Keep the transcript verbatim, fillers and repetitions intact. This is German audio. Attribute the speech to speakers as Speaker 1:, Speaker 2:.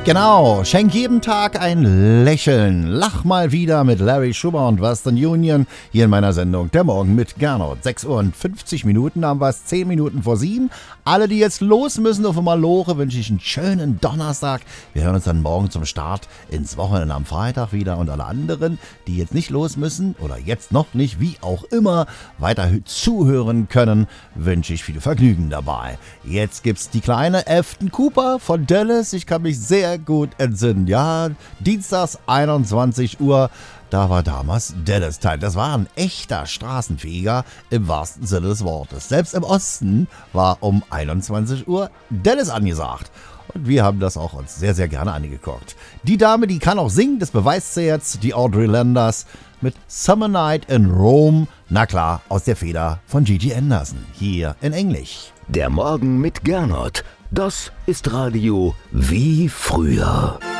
Speaker 1: Genau, schenk jedem Tag ein Lächeln. Lach mal wieder mit Larry Schuber und Western Union hier in meiner Sendung Der Morgen mit Gernot. sechs Uhr und fünfzig Minuten haben wir es, zehn Minuten vor sieben. Alle, die jetzt los müssen auf Maloche, wünsche ich einen schönen Donnerstag. Wir hören uns dann morgen zum Start ins Wochenende am Freitag wieder. Und alle anderen, die jetzt nicht los müssen oder jetzt noch nicht, wie auch immer, weiter zuhören können, wünsche ich viel Vergnügen dabei. Jetzt gibt's die kleine Afton Cooper von Dallas. Ich kann mich sehr gut entsinnen. Ja, dienstags einundzwanzig Uhr, da war damals Dallas Time. Das war ein echter Straßenfeger im wahrsten Sinne des Wortes. Selbst im Osten war um einundzwanzig Uhr Dallas angesagt. Und wir haben das auch uns sehr, sehr gerne angeguckt. Die Dame, die kann auch singen, das beweist sie jetzt, die Audrey Landers mit Summer Night in Rome. Na klar, aus der Feder von Gigi Anderson, hier in Englisch.
Speaker 2: Der Morgen mit Gernot. Das ist Radio wie früher.